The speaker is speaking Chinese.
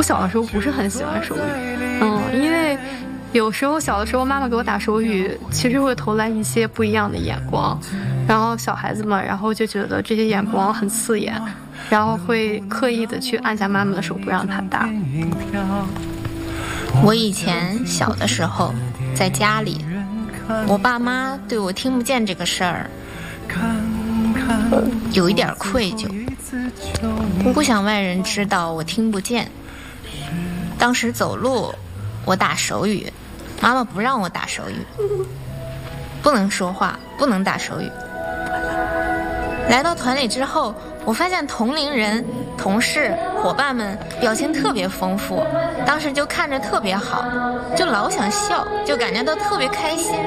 小的时候不是很喜欢手语，因为有时候小的时候妈妈给我打手语，其实会投来一些不一样的眼光，然后小孩子们然后就觉得这些眼光很刺眼，然后会刻意的去按下妈妈的手不让她打。 我以前小的时候在家里，我爸妈对我听不见这个事儿有一点愧疚，不想外人知道我听不见。当时走路我打手语，妈妈不让我打手语，不能说话，不能打手语。来到团里之后，我发现同龄人、同事、伙伴们表情特别丰富，当时就看着特别好，就老想笑，就感觉到特别开心。